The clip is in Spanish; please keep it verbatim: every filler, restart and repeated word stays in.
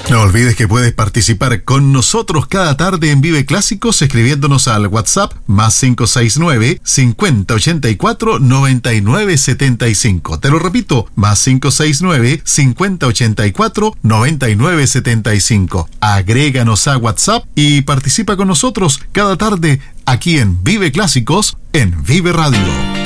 No olvides que puedes participar con nosotros cada tarde en Vive Clásicos escribiéndonos al WhatsApp más cinco seis nueve, cincuenta ochenta y cuatro, noventa y nueve setenta y cinco. Te lo repito, más cinco seis nueve, cincuenta ochenta y cuatro, noventa y nueve setenta y cinco. Agréganos a WhatsApp y participa con nosotros cada tarde aquí en Vive Clásicos en Vive Radio.